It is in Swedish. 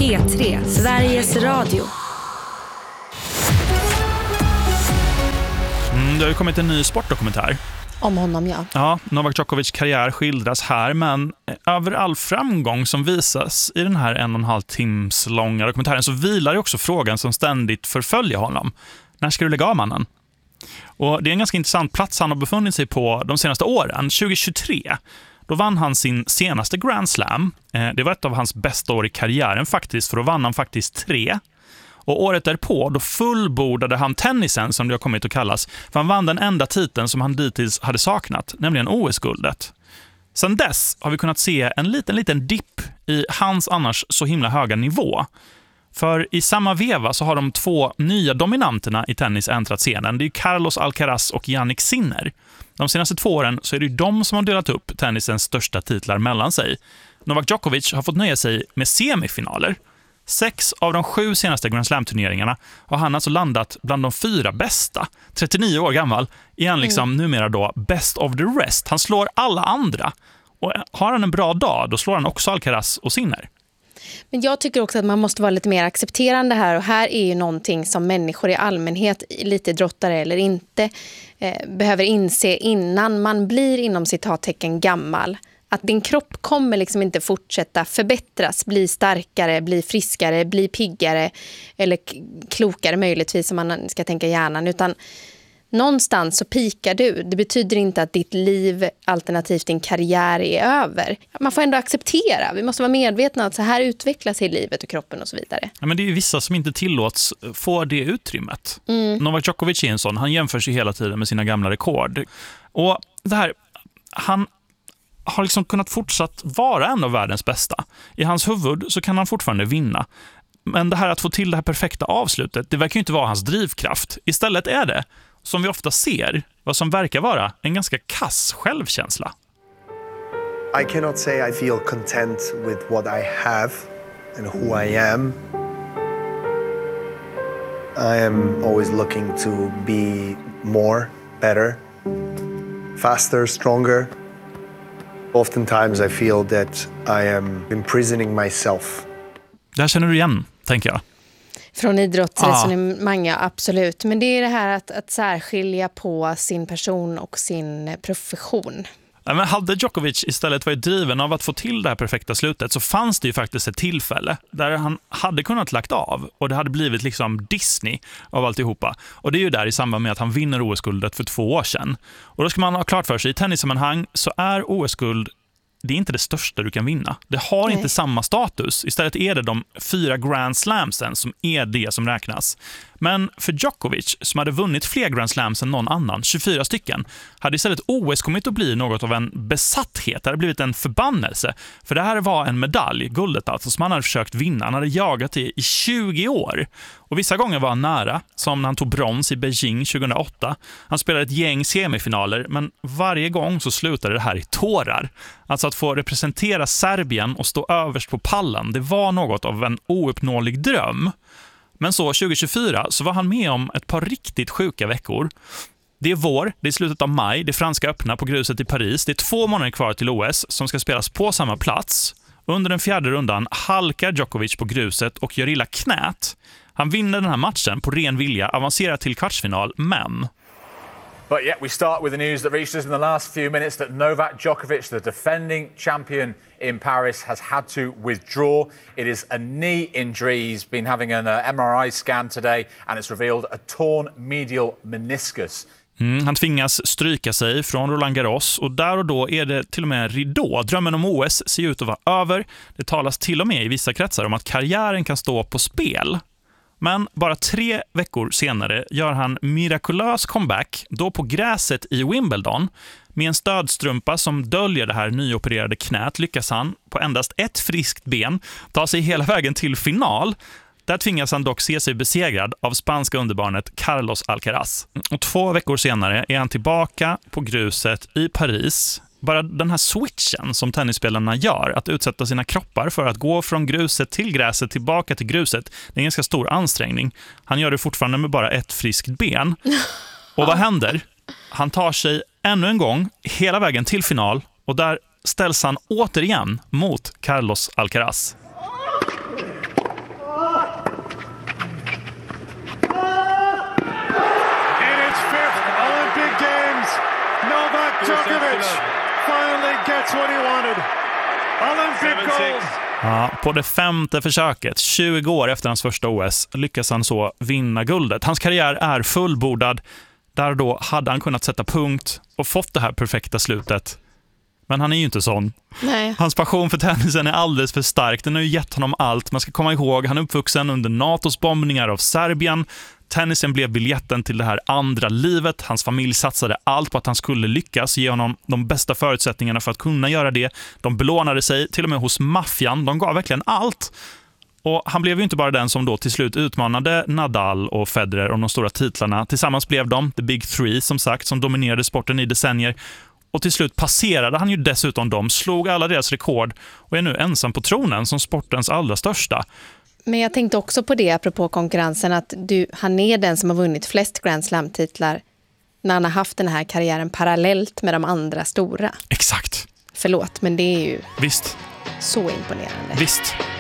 P3, Sveriges Radio. Det har ju kommit en ny sportdokumentär. Om honom, ja. Ja, Novak Djokovic karriär skildras här, men över all framgång som visas i den här 1,5 tims långa dokumentären så vilar ju också frågan som ständigt förföljer honom. När ska du lägga av, mannen? Och det är en ganska intressant plats han har befunnit sig på de senaste åren. 2023, då vann han sin senaste Grand Slam. Det var ett av hans bästa år i karriären faktiskt, för då vann han faktiskt 3. Och året därpå, då fullbordade han tennisen, som det har kommit att kallas, för han vann den enda titeln som han dittills hade saknat, nämligen OS-guldet. Sedan dess har vi kunnat se en liten dipp i hans annars så himla höga nivå. För i samma veva så har de 2 nya dominanterna i tennis äntrat scenen. Det är Carlos Alcaraz och Jannik Sinner. De senaste 2 åren så är det ju de som har delat upp tennisens största titlar mellan sig. Novak Djokovic har fått nöja sig med semifinaler. 6 av de 7 senaste Grand Slam-turneringarna har han alltså landat bland de 4 bästa. 39 år gammal är han liksom numera då best of the rest. Han slår alla andra. Och har han en bra dag, då slår han också Alcaraz och Sinner. Men jag tycker också att man måste vara lite mer accepterande här. Och här är ju någonting som människor i allmänhet, lite drottare eller inte, behöver inse innan man blir inom citattecken gammal. Att din kropp kommer liksom inte fortsätta förbättras, bli starkare, bli friskare, bli piggare eller klokare möjligtvis om man ska tänka hjärnan. Utan någonstans så pikar du. Det betyder inte att ditt liv alternativt din karriär är över. Man får ändå acceptera. Vi måste vara medvetna att så här utvecklas i livet och kroppen och så vidare. Ja, men det är ju vissa som inte tillåts få det utrymmet. Novak Djokovic är en sån. Han jämför sig hela tiden med sina gamla rekord. Och det här, han har liksom kunnat fortsatt vara en av världens bästa. I hans huvud så kan han fortfarande vinna. Men det här att få till det här perfekta avslutet, det verkar ju inte vara hans drivkraft. Istället är det, som vi ofta ser, vad som verkar vara en ganska kass självkänsla. I cannot say I feel content with what I have and who I am. I am always looking to be more, better, faster, stronger. Oftentimes I feel that I am imprisoning myself. Det här känner du igen, tänker jag. Från idrottsresonemang, ja, absolut. Men det är det här att särskilja på sin person och sin profession. Men hade Djokovic istället varit driven av att få till det här perfekta slutet så fanns det ju faktiskt ett tillfälle där han hade kunnat lagt av och det hade blivit liksom Disney av alltihopa. Och det är ju där i samband med att han vinner OS-guldet för 2 år sedan. Och då ska man ha klart för sig, i tennissammanhang så är OS-guld, det är inte det största du kan vinna. Det har inte samma status. Istället är det de 4 Grand Slamsen som är det som räknas. Men för Djokovic, som hade vunnit fler Grand Slams än någon annan, 24 stycken, hade istället OS kommit att bli något av en besatthet. Det hade blivit en förbannelse. För det här var en medalj, guldet alltså, som han hade försökt vinna. Han hade jagat det i 20 år. Och vissa gånger var han nära, som när han tog brons i Beijing 2008. Han spelade ett gäng semifinaler, men varje gång så slutade det här i tårar. Alltså att få representera Serbien och stå överst på pallen, det var något av en ouppnåelig dröm. Men så 2024 så var han med om ett par riktigt sjuka veckor. Det är vår, det är slutet av maj, det franska öppna på gruset i Paris. Det är 2 månader kvar till OS som ska spelas på samma plats. Under den 4:e rundan halkar Djokovic på gruset och gör illa knät. Han vinner den här matchen på ren vilja, avancerar till kvartsfinal, men... But yet we start with the news that reached us in the last few minutes that Novak Djokovic, the defending champion in Paris, has had to withdraw. It is a knee injury. He's been having an MRI scan today and it's revealed a torn medial meniscus. Han tvingas stryka sig från Roland Garros och där och då är det till och med ridå. Drömmen om OS ser ut att vara över. Det talas till och med i vissa kretsar om att karriären kan stå på spel. Men bara 3 veckor senare gör han mirakulös comeback, då på gräset i Wimbledon. Med en stödstrumpa som döljer det här nyopererade knät lyckas han på endast ett friskt ben ta sig hela vägen till final. Där tvingas han dock se sig besegrad av spanska underbarnet Carlos Alcaraz. Och 2 veckor senare är han tillbaka på gruset i Paris. Bara den här switchen som tennisspelarna gör, att utsätta sina kroppar för att gå från gruset till gräset tillbaka till gruset, det är en ganska stor ansträngning. Han gör det fortfarande med bara ett friskt ben. Och vad händer? Han tar sig ännu en gång hela vägen till final och där ställs han återigen mot Carlos Alcaraz. Djokovic finally gets what he wanted. Olympic gold. Ja, på det 5:e försöket, 20 år efter hans första OS, lyckas han så vinna guldet. Hans karriär är fullbordad. Där då hade han kunnat sätta punkt och fått det här perfekta slutet. Men han är ju inte sån. Nej. Hans passion för tennisen är alldeles för stark. Den har ju gett honom allt. Man ska komma ihåg, han är uppvuxen under NATOs bombningar av Serbien. Tennisen blev biljetten till det här andra livet. Hans familj satsade allt på att han skulle lyckas, ge honom de bästa förutsättningarna för att kunna göra det. De belånade sig till och med hos maffian. De gav verkligen allt. Och han blev ju inte bara den som då till slut utmanade Nadal och Federer om de stora titlarna. Tillsammans blev de the big three, som sagt, som dominerade sporten i decennier. Och till slut passerade han ju dessutom dem, slog alla deras rekord och är nu ensam på tronen som sportens allra största. Men jag tänkte också på det, apropå konkurrensen, att han är den som har vunnit flest Grand Slam-titlar när han har haft den här karriären parallellt med de andra stora. Exakt. Förlåt, men det är ju Visst. så imponerande. Visst.